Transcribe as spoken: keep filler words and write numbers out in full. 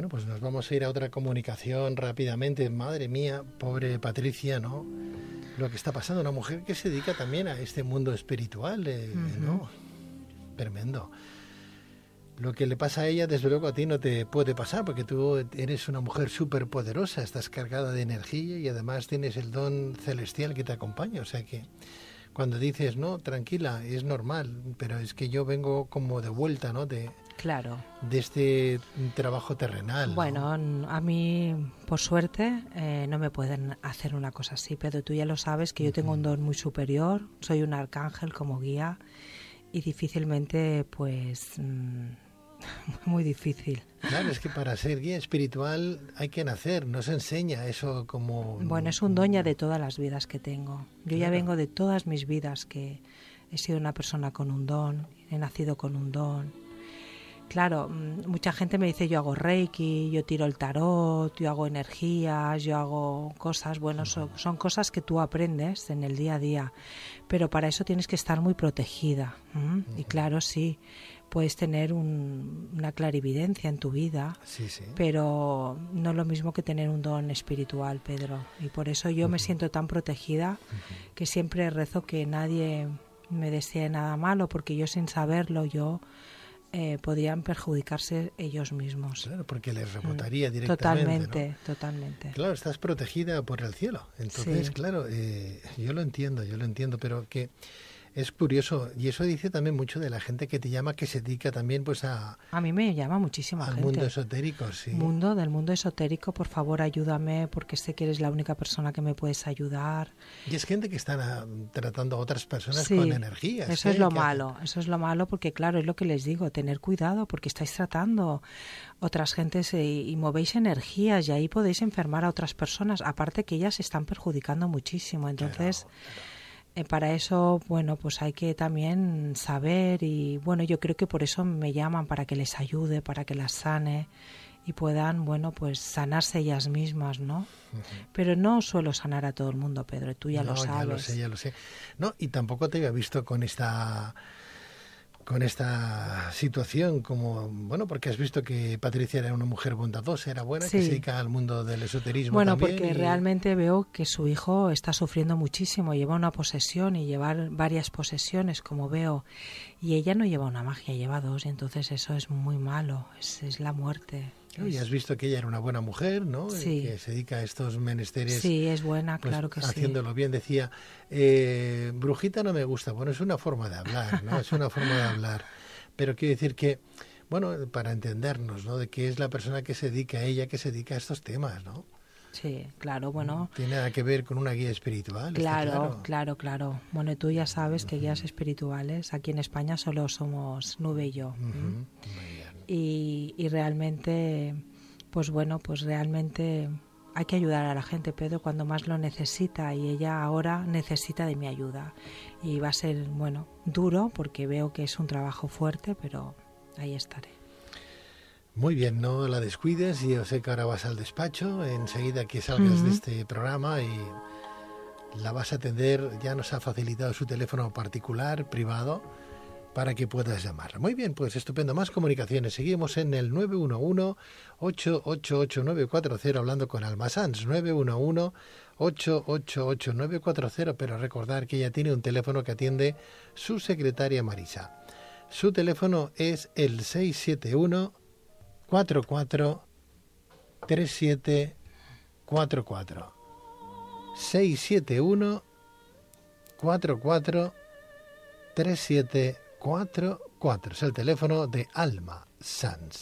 Bueno, pues nos vamos a ir a otra comunicación rápidamente. Madre mía, pobre Patricia, ¿no? Lo que está pasando, una mujer que se dedica también a este mundo espiritual, eh, Ujú. ¿no? Tremendo. Lo que le pasa a ella, desde luego, a ti no te puede pasar, porque tú eres una mujer súper poderosa, estás cargada de energía y además tienes el don celestial que te acompaña. O sea que cuando dices, no, tranquila, es normal, pero es que yo vengo como de vuelta, ¿no? De, Claro. de este trabajo terrenal, Bueno, ¿no? n- a mí, por suerte, eh, no me pueden hacer una cosa así, pero tú ya lo sabes que yo tengo un don muy superior, soy un arcángel como guía y difícilmente, pues, mm, muy difícil. Claro, es que para ser guía espiritual hay que nacer, no se enseña eso como... Bueno, es un don ya de todas las vidas que tengo. Yo ya Claro. vengo de todas mis vidas, que he sido una persona con un don, he nacido con un don. Claro, mm, mucha gente me dice yo hago reiki, yo tiro el tarot, yo hago energías, yo hago cosas. Bueno, son, son cosas que tú aprendes en el día a día, pero para eso tienes que estar muy protegida. ¿m? Y claro, sí, puedes tener un- una clarividencia en tu vida, Sí, sí. pero no es lo mismo que tener un don espiritual, Pedro. Y por eso yo me siento tan protegida que siempre rezo que nadie me desee nada malo, porque yo sin saberlo, yo eh, podrían perjudicarse ellos mismos. Claro, porque les Mm, rebotaría directamente, Totalmente, ¿no? totalmente. Claro, estás protegida por el cielo. Entonces, Sí. claro, eh, yo lo entiendo, yo lo entiendo, pero que es curioso, y eso dice también mucho de la gente que te llama, que se dedica también pues a, A mí me llama muchísima al gente. mundo esotérico, sí. Mundo, del mundo esotérico, por favor ayúdame porque sé que eres la única persona que me puedes ayudar. Y es gente que están ah, tratando a otras personas Sí, con energías. eso ¿eh? es lo Que hacen- malo, eso es lo malo porque claro, es lo que les digo, tener cuidado porque estáis tratando otras gentes eh, y movéis energías y ahí podéis enfermar a otras personas, aparte que ellas se están perjudicando muchísimo, entonces... Claro, Eh, para eso, bueno, pues hay que también saber y bueno, yo creo que por eso me llaman, para que les ayude, para que las sane y puedan, bueno, pues sanarse ellas mismas, ¿no? Pero no suelo sanar a todo el mundo, Pedro, tú ya no, lo ya sabes. lo sé, ya lo sé. No, y tampoco te había visto con esta con esta situación como, bueno, porque has visto que Patricia era una mujer bondadosa, era buena, que se Sí. dedica al mundo del esoterismo Bueno, también. porque y- realmente veo que su hijo está sufriendo muchísimo, lleva una posesión y llevar varias posesiones, como veo, y ella no lleva una magia, lleva dos, y entonces eso es muy malo, es, es la muerte. Claro, y Es- has visto que ella era una buena mujer, ¿no? Eh, Sí. Que se dedica a estos menesteres, Sí, es buena, pues claro que sí. haciéndolo bien. Decía, eh, brujita no me gusta. Bueno, es una forma de hablar, ¿no? Es una forma de hablar. Pero quiero decir que, bueno, para entendernos, ¿no? De que es la persona que se dedica a ella, que se dedica a estos temas, ¿no? Sí, claro, bueno, Tiene nada que ver con una guía espiritual, está claro, claro. claro, claro. Bueno, tú ya sabes que guías espirituales, aquí en España solo somos Nube y yo. Ujú, ¿m? muy bien. Y, y realmente, pues bueno, pues realmente hay que ayudar a la gente, Pedro, cuando más lo necesita y ella ahora necesita de mi ayuda. Y va a ser, bueno, duro porque veo que es un trabajo fuerte, pero ahí estaré. Muy bien, no la descuides. Y yo sé que ahora vas al despacho, enseguida que salgas Ujú. de este programa y la vas a atender. Ya nos ha facilitado su teléfono particular, privado, para que puedas llamarla. Muy bien, pues estupendo. Más comunicaciones. Seguimos en el nueve uno uno, ocho ocho ocho, nueve cuatro cero hablando con Alma Sanz. nueve uno uno, ocho ocho ocho, nueve cuatro cero, pero recordar que ella tiene un teléfono que atiende su secretaria Marisa. Su teléfono es el seis siete uno, cuatro cuatro tres siete cuatro cuatro. seis siete uno, cuatro cuatro tres siete cuatro cuatro. Es el teléfono de Alma Sanz.